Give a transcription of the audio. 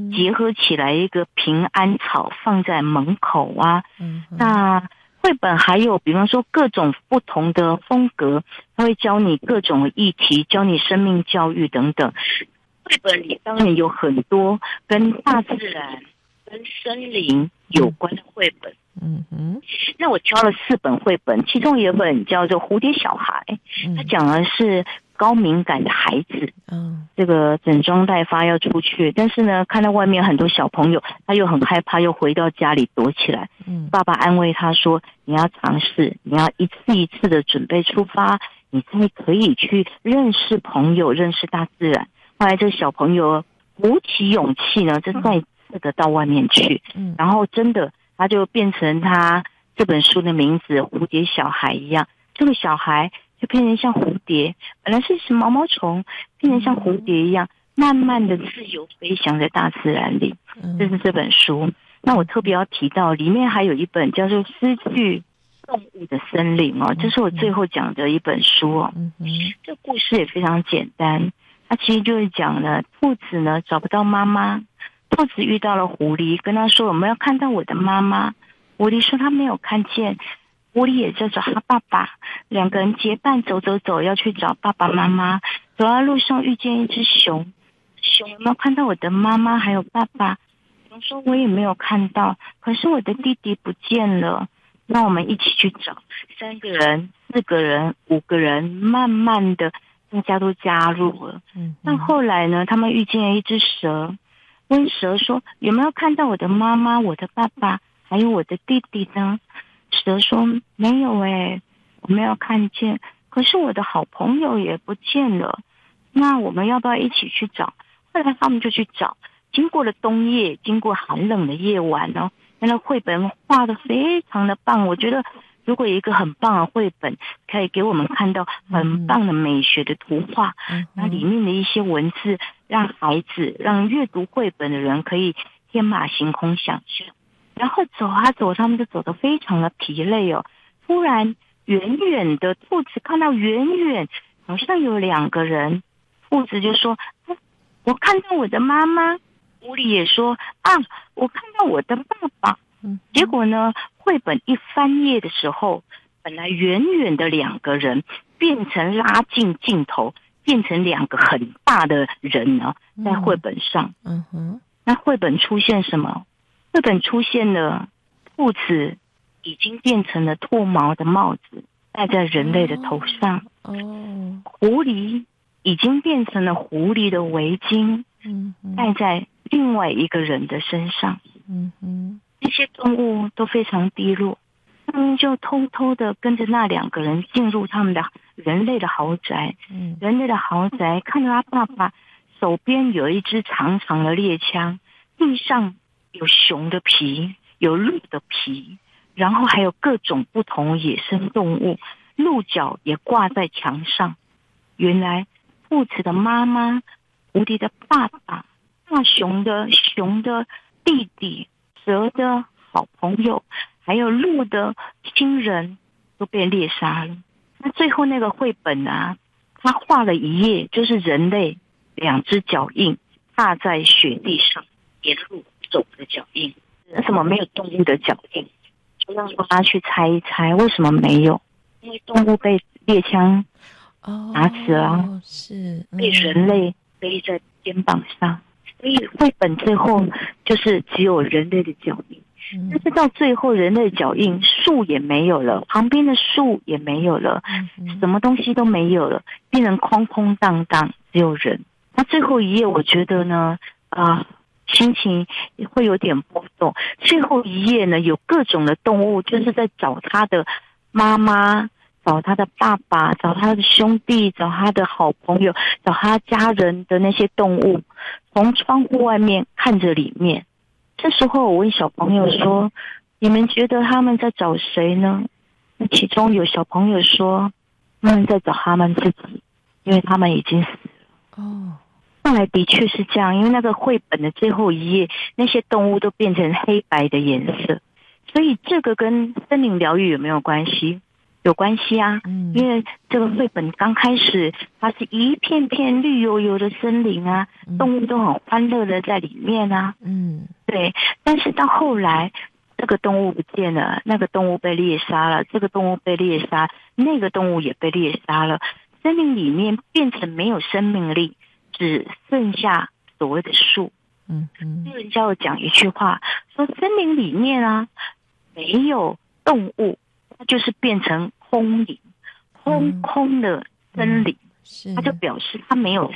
结合起来一个平安草放在门口啊。那绘本还有比方说各种不同的风格，它会教你各种议题，教你生命教育等等。绘本里当然有很多跟大自然跟森林有关的绘本。那我挑了4本绘本，其中有一本叫做《蝴蝶小孩》，它讲的是高敏感的孩子，这个整装待发要出去，但是呢，看到外面很多小朋友，他又很害怕，又回到家里躲起来。爸爸安慰他说：“你要尝试，你要一次一次的准备出发，你才可以去认识朋友，认识大自然。”后来这个小朋友鼓起勇气呢，就再次的到外面去，然后真的他就变成他这本书的名字《蝴蝶小孩》一样，这个小孩就变成像蝴蝶，本来是毛毛虫，变成像蝴蝶一样，慢慢的自由飞翔在大自然里。这是这本书。那我特别要提到，里面还有一本叫做《失去动物的森林》哦，这是我最后讲的一本书哦。这故事也非常简单，它其实就是讲了兔子呢找不到妈妈，兔子遇到了狐狸，跟他说：“我们要看到我的妈妈。”狐狸说他没有看见，狐狸也在找他爸爸，两个人结伴走要去找爸爸妈妈。走到路上遇见一只熊，熊有没有看到我的妈妈还有爸爸？熊说我也没有看到，可是我的弟弟不见了。那我们一起去找，3个人、4个人、5个人，慢慢的大家都加入了。那后来呢，他们遇见了一只蛇，问蛇说：“有没有看到我的妈妈、我的爸爸还有我的弟弟呢？”蛇说：“没有我没有看见，可是我的好朋友也不见了。那我们要不要一起去找？”后来他们就去找，经过了冬夜，经过寒冷的夜晚哦，那绘本画得非常的棒。我觉得如果有一个很棒的绘本可以给我们看到很棒的美学的图画，那里面的一些文字让孩子让阅读绘本的人可以天马行空想象。然后走啊走，他们就走得非常的疲累哦。突然远远的兔子看到远远好像有2个人，兔子就说：“我看到我的妈妈。”狐狸也说：“啊，我看到我的爸爸。”结果呢，绘本一翻页的时候，本来远远的2个人变成拉近镜头，变成2个很大的人呢，在绘本上。那绘本出现什么？绘本出现了兔子已经变成了脱毛的帽子，戴在人类的头上。狐狸已经变成了狐狸的围巾，戴在另外一个人的身上。这些动物都非常低落，他们就偷偷的跟着那2个人进入他们的人类的豪宅。人类的豪宅看到他爸爸手边有一支长长的猎枪，地上有熊的皮，有鹿的皮，然后还有各种不同野生动物，鹿角也挂在墙上。原来兔子的妈妈、狐狸的爸爸、大熊的弟弟、蛇的好朋友，还有鹿的亲人都被猎杀了。那最后那个绘本啊，他画了一页，就是人类2只脚印踏在雪地上沿路走的脚印。为什么没有动物的脚印？就让大家去猜一猜为什么没有。因为动物被猎枪打死了，被人类背在肩膀上，所以绘本最后就是只有人类的脚印。但是到最后人类的脚印，树也没有了，旁边的树也没有了，什么东西都没有了，变成空空荡荡，只有人。那最后一页我觉得呢心情会有点波动。最后一页呢，有各种的动物，就是在找他的妈妈，找他的爸爸，找他的兄弟，找他的好朋友，找他家人的那些动物，从窗户外面看着里面。这时候我问小朋友说：“你们觉得他们在找谁呢？”那其中有小朋友说：“他们在找他们自己，因为他们已经死了。”后来的确是这样，因为那个绘本的最后一页，那些动物都变成黑白的颜色。所以这个跟森林疗愈有没有关系？ 有关系啊，因为这个绘本刚开始它是一片片绿油油的森林啊，动物都很欢乐的在里面啊，对。但是到后来，这个动物不见了，那个动物被猎杀了，这个动物被猎杀，那个动物也被猎杀了，森林里面变成没有生命力，只剩下所谓的树。人家有讲一句话，说森林里面啊没有动物，它就是变成空灵，空空的森林，它就表示它没有